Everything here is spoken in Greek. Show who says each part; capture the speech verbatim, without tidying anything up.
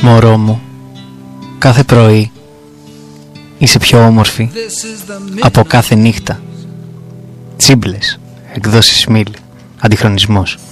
Speaker 1: Μωρό μου, κάθε πρωί είσαι πιο όμορφη από κάθε νύχτα. Τσίμπλες, εκδόσεις Μίλ, αντιχρονισμός.